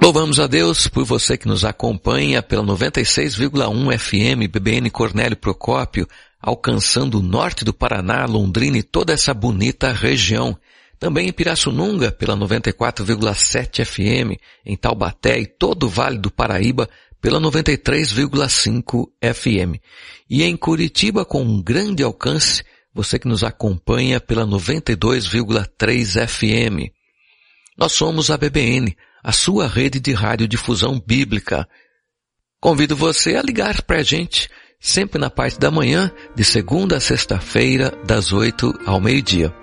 Louvamos a Deus por você que nos acompanha pela 96,1 FM BBN Cornélio Procópio, alcançando o norte do Paraná, Londrina e toda essa bonita região. Também em Pirassununga pela 94,7 FM, em Taubaté e todo o Vale do Paraíba pela 93,5 FM. E em Curitiba com um grande alcance, você que nos acompanha pela 92,3 FM. Nós somos a BBN, a sua rede de radiodifusão bíblica. Convido você a ligar para a gente, sempre na parte da manhã, de segunda a sexta-feira, das 8 ao meio-dia.